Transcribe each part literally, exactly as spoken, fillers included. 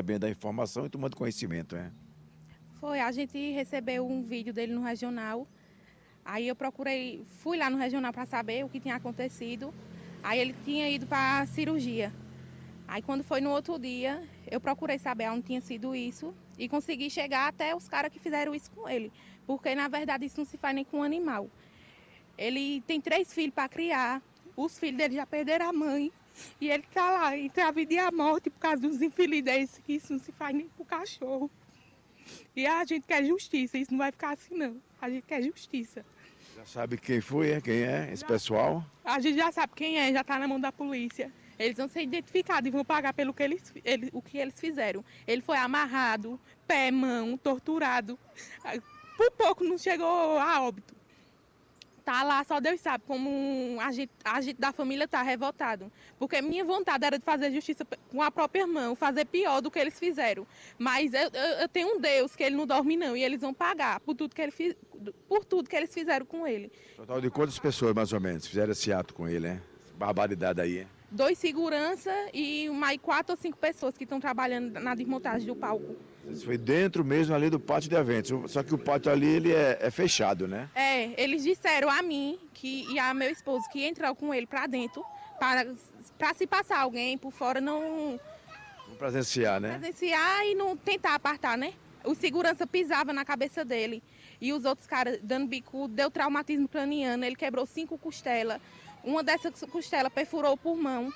sabendo da informação e tomando conhecimento, né? Foi, a gente recebeu um vídeo dele no regional. Aí eu procurei, fui lá no regional para saber o que tinha acontecido. Aí ele tinha ido para cirurgia. Aí quando foi no outro dia, eu procurei saber onde tinha sido isso e consegui chegar até os caras que fizeram isso com ele. Porque na verdade isso não se faz nem com um animal. Ele tem três filhos para criar, os filhos dele já perderam a mãe. E ele tá lá entre a vida e a morte por causa dos infeliz desses, que isso não se faz nem pro cachorro. E a gente quer justiça, isso não vai ficar assim não. A gente quer justiça. Já sabe quem foi, é? Quem é esse pessoal? A gente já sabe quem é, já está na mão da polícia. Eles vão ser identificados e vão pagar pelo que eles, ele, o que eles fizeram. Ele foi amarrado, pé, mão, torturado. Por pouco não chegou a óbito. Tá lá, só Deus sabe como a gente, a gente da família tá revoltado. Porque minha vontade era de fazer justiça com a própria mão, fazer pior do que eles fizeram. Mas eu, eu, eu tenho um Deus que ele não dorme não, e eles vão pagar por tudo que, ele, por tudo que eles fizeram com ele. Total de quantas pessoas, mais ou menos, fizeram esse ato com ele, né? Barbaridade aí, hein? Dois segurança e mais quatro ou cinco pessoas que estão trabalhando na desmontagem do palco. Isso foi dentro mesmo ali do pátio de eventos, só que o pátio ali ele é, é fechado, né? É, eles disseram a mim que, e a meu esposo que entrou com ele para dentro, para, para se passar alguém por fora não... Vamos presenciar, né? Presenciar e não tentar apartar, né? O segurança pisava na cabeça dele e os outros caras dando bico, deu traumatismo craniano, ele quebrou cinco costelas. Uma dessas costelas perfurou o pulmão,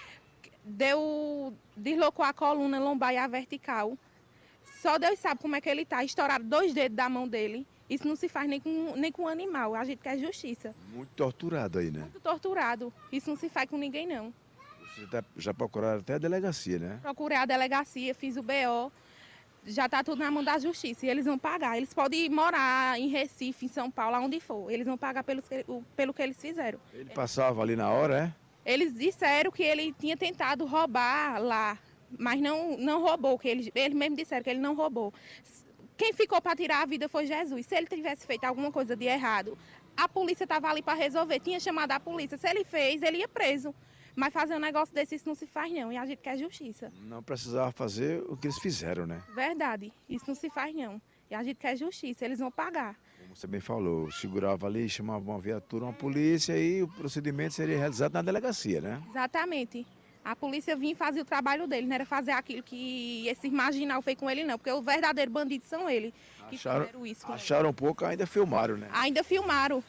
deu, deslocou a coluna lombar e a vertical. Só Deus sabe como é que ele tá. Estouraram dois dedos da mão dele. Isso não se faz nem com, nem com animal. A gente quer justiça. Muito torturado aí, né? Muito torturado. Isso não se faz com ninguém, não. Você tá, já procuraram até a delegacia, né? Procurei a delegacia, fiz o B O. Já tá tudo na mão da justiça e eles vão pagar. Eles podem morar em Recife, em São Paulo, aonde for. Eles vão pagar pelo, pelo que eles fizeram. Ele passava ali na hora, é? Eles disseram que ele tinha tentado roubar lá, mas não, não roubou. Que eles, eles mesmos disseram que ele não roubou. Quem ficou para tirar a vida foi Jesus. Se ele tivesse feito alguma coisa de errado, a polícia estava ali para resolver. Tinha chamado a polícia. Se ele fez, ele ia preso. Mas fazer um negócio desse, isso não se faz não. E a gente quer justiça. Não precisava fazer o que eles fizeram, né? Verdade. Isso não se faz não. E a gente quer justiça. Eles vão pagar. Como você bem falou, segurava ali, chamava uma viatura, uma polícia e o procedimento seria realizado na delegacia, né? Exatamente. A polícia vinha fazer o trabalho dele, não era fazer aquilo que esse marginal fez com ele não. Porque os verdadeiros bandidos são ele que Acharam, fizeram isso com acharam um pouco, ainda filmaram, né? Ainda filmaram.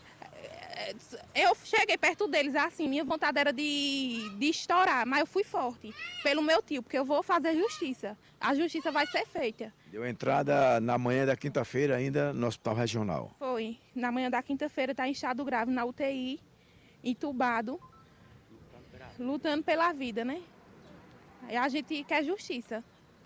Eu cheguei perto deles assim, minha vontade era de, de estourar, mas eu fui forte pelo meu tio, porque eu vou fazer justiça. A justiça vai ser feita. Deu entrada na manhã da quinta-feira ainda no hospital regional. Foi. Na manhã da quinta-feira está em estado grave na U T I, entubado, lutando pela vida, né? Aí a gente quer justiça.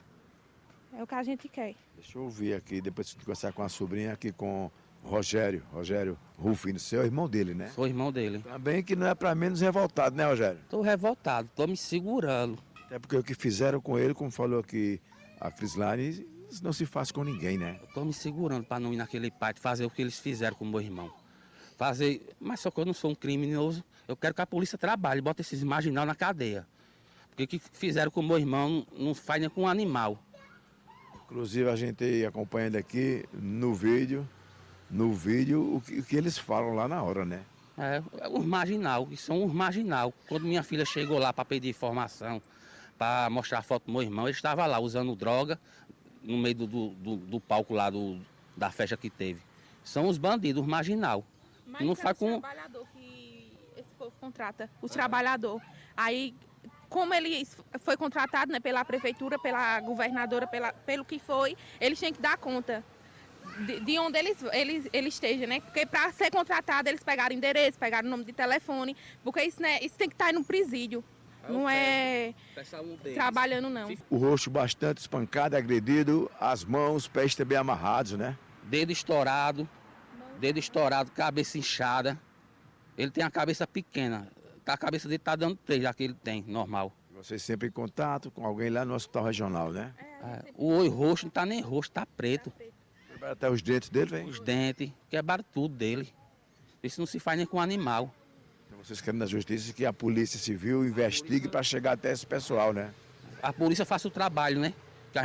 É o que a gente quer. Deixa eu ouvir aqui, depois de conversar com a sobrinha aqui com Rogério, Rogério Rufino, seu irmão dele, né? Sou irmão dele. Também que não é para menos revoltado, né, Rogério? Tô revoltado, tô me segurando. Até porque o que fizeram com ele, como falou aqui a Crislane, isso não se faz com ninguém, né? Eu tô me segurando para não ir naquele pátio fazer o que eles fizeram com o meu irmão. Fazer, mas só que eu não sou um criminoso, eu quero que a polícia trabalhe, bota esses marginal na cadeia. Porque o que fizeram com o meu irmão não faz nem com um animal. Inclusive a gente acompanhando aqui no vídeo, no vídeo o que, o que eles falam lá na hora, né? É, os marginal, que são os marginal. Quando minha filha chegou lá para pedir informação, para mostrar a foto do meu irmão, ele estava lá usando droga no meio do, do, do palco lá do, da festa que teve. São os bandidos, os marginal. Mas não é faz os com... trabalhador que esse povo contrata, os trabalhadores. Aí, como ele foi contratado, né, pela prefeitura, pela governadora, pela, pelo que foi, eles têm que dar conta de, de onde eles, eles, ele esteja, né? Porque para ser contratado, eles pegaram endereço, pegaram o nome de telefone, porque isso, né, isso tem que estar no presídio. Não é trabalhando, não. O rosto bastante espancado, agredido, as mãos, os pés também amarrados, né? Dedo estourado, dedo estourado, cabeça inchada. Ele tem a cabeça pequena, a cabeça dele tá dando três, já que ele tem, normal. Vocês sempre em contato com alguém lá no hospital regional, né? É, o olho roxo não tá nem roxo, tá preto. Quebraram até os dentes dele, vem? Os dentes, quebraram tudo dele. Isso não se faz nem com animal. Então vocês querem na justiça que a polícia civil investigue para chegar até esse pessoal, né? A polícia faça o trabalho, né?